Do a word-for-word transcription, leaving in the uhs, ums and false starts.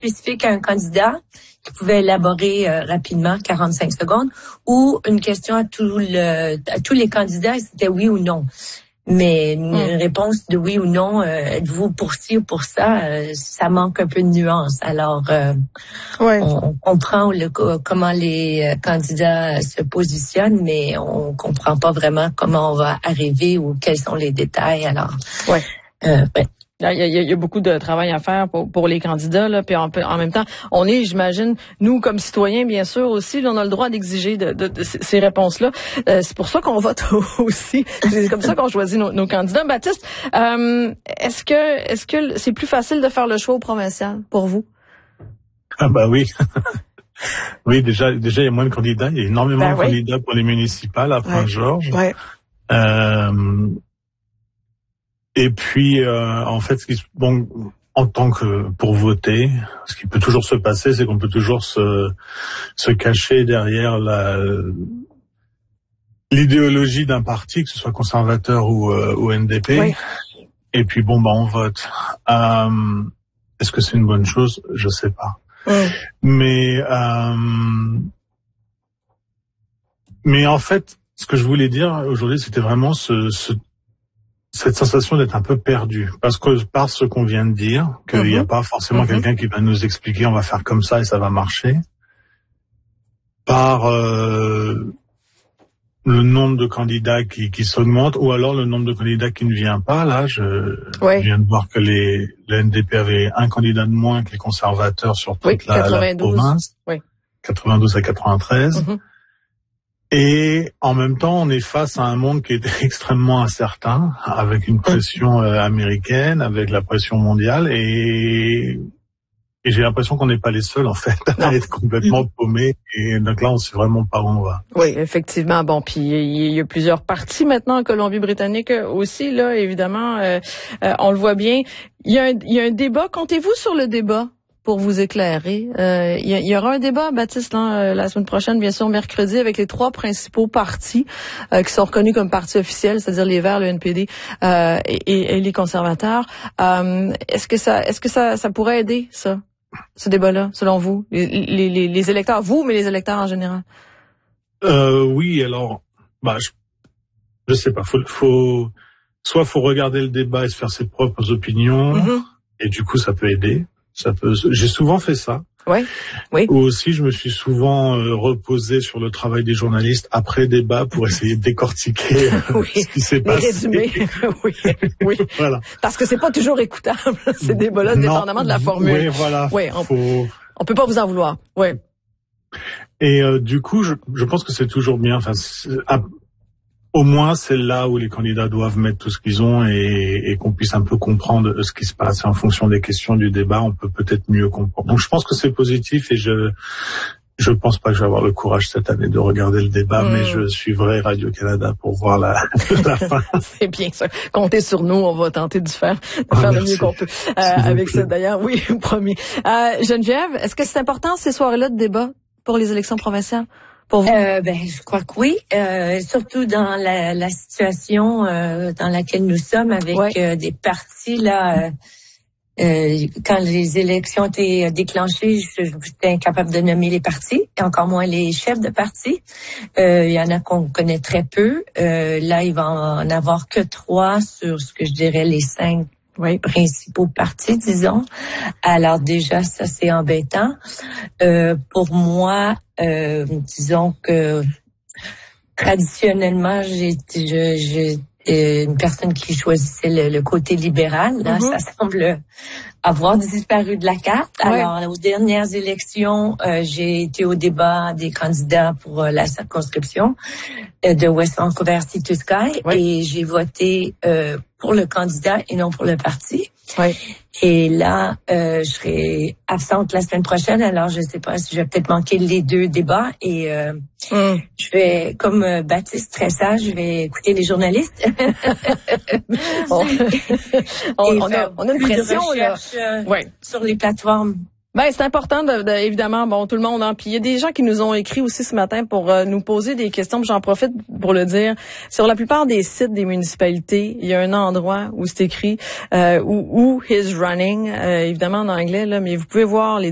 spécifique à un candidat qui pouvait élaborer euh, rapidement, quarante-cinq secondes, ou une question à, tout le, à tous les candidats, c'était oui ou non. Mais une mmh. réponse de oui ou non, euh, êtes-vous pour ci ou pour ça, euh, ça manque un peu de nuance. Alors, euh, ouais. on, on comprend le, comment les candidats se positionnent, mais on comprend pas vraiment comment on va arriver ou quels sont les détails. Alors, ouais. Euh, ouais. Il y, a, il y a beaucoup de travail à faire pour, pour les candidats, là, puis en, en même temps, on est, j'imagine, nous comme citoyens, bien sûr aussi, là, on a le droit d'exiger de, de, de ces réponses-là. Euh, c'est pour ça qu'on vote aussi. C'est comme ça qu'on choisit nos, nos candidats. Baptiste, euh, est-ce que est-ce que c'est plus facile de faire le choix au provincial pour vous? Ah bah oui. Oui, déjà, déjà il y a moins de candidats. Il y a énormément ben de oui. candidats pour les municipales à Prince-Georges. Ouais. Euh, Et puis, euh, en fait, ce qui, bon, en tant que pour voter, ce qui peut toujours se passer, c'est qu'on peut toujours se se cacher derrière la l'idéologie d'un parti, que ce soit conservateur ou euh, ou N D P. Oui. Et puis bon, bah on vote. Euh, est-ce que c'est une bonne chose? Je sais pas. Oui. Mais euh, mais en fait, ce que je voulais dire aujourd'hui, c'était vraiment ce, ce cette sensation d'être un peu perdu, parce que par ce qu'on vient de dire, qu'il n'y a pas forcément mm-hmm. quelqu'un qui va nous expliquer on va faire comme ça et ça va marcher, par euh, le nombre de candidats qui, qui s'augmente, ou alors le nombre de candidats qui ne vient pas. Là, je, ouais. je viens de voir que les le N D P avait un candidat de moins que les conservateurs sur toute oui, la, la province, oui. quatre-vingt-douze à quatre-vingt-treize. Mm-hmm. Et en même temps, on est face à un monde qui est extrêmement incertain, avec une pression euh, américaine, avec la pression mondiale, et, et j'ai l'impression qu'on n'est pas les seuls, en fait, à être complètement paumés. Et donc là, on sait vraiment pas où on va. Oui, effectivement. Bon, puis il y a plusieurs partis maintenant en Colombie-Britannique aussi, là, évidemment. Euh, euh, on le voit bien. Il y a un, il y a un débat. Comptez-vous sur le débat? Pour vous éclairer, euh, il y, y aura un débat, Baptiste, là, la semaine prochaine, bien sûr, mercredi, avec les trois principaux partis euh, qui sont reconnus comme partis officiels, c'est-à-dire les Verts, le N P D euh, et, et les conservateurs. Euh, est-ce que ça, est-ce que ça, ça pourrait aider ça, ce débat-là, selon vous, les, les, les, les électeurs, vous, mais les électeurs en général? Euh, oui, alors, bah, je, je sais pas, faut, faut, soit faut regarder le débat et se faire ses propres opinions, mm-hmm. et du coup, ça peut aider. Ça peut. J'ai souvent fait ça. Oui. Oui. Ou aussi, je me suis souvent euh, reposé sur le travail des journalistes après débat pour essayer de décortiquer oui. ce qui s'est Les passé. Résumés. oui. Oui. Voilà. Parce que c'est pas toujours écoutable ces débats-là, dépendamment de la formule. Oui, voilà. Oui. On, faut... on peut pas vous en vouloir. Oui. Et euh, du coup, je, je pense que c'est toujours bien. Enfin, à, au moins, c'est là où les candidats doivent mettre tout ce qu'ils ont et, et qu'on puisse un peu comprendre ce qui se passe. Et en fonction des questions du débat, on peut peut-être mieux comprendre. Donc, je pense que c'est positif et je je pense pas que je vais avoir le courage cette année de regarder le débat, mmh. mais je suivrai Radio-Canada pour voir la, la fin. C'est bien ça. Comptez sur nous, on va tenter de faire, de ah, faire merci. le mieux qu'on peut euh, avec ça. D'ailleurs, oui, promis. Euh, Geneviève, est-ce que c'est important ces soirées-là de débat pour les élections provinciales? Pour vous? Euh, ben, je crois que oui, euh, surtout dans la, la situation euh, dans laquelle nous sommes, avec ouais. euh, des partis là. Euh, euh, quand les élections étaient déclenchées, j'étais incapable de nommer les partis, et encore moins les chefs de partis. Euh, il y en a qu'on connaît très peu. Euh, là, il va en avoir que trois sur ce que je dirais les cinq. Oui, principaux partis, disons. Alors déjà, ça c'est embêtant. Euh, pour moi, euh, disons que traditionnellement, j'ai j'ai une personne qui choisissait le, le côté libéral. Là, mm-hmm. ça semble avoir disparu de la carte. Ouais. Alors, aux dernières élections, euh, j'ai été au débat des candidats pour euh, la circonscription euh, de West Vancouver-Sea Sky ouais. et j'ai voté euh, pour le candidat et non pour le parti. Ouais. Et là, euh, je serai absente la semaine prochaine, alors je sais pas si je vais peut-être manquer les deux débats. Et euh, mm. je vais, comme euh, Baptiste, très sage, je vais écouter les journalistes. on, on, on, a, on a une pression là. Euh, ouais. sur les plateformes. Ben c'est important de, de, évidemment bon tout le monde hein. Puis il y a des gens qui nous ont écrit aussi ce matin pour euh, nous poser des questions, j'en profite pour le dire. Sur la plupart des sites des municipalités, il y a un endroit où c'est écrit euh, où, où is running euh, évidemment en anglais là, mais vous pouvez voir les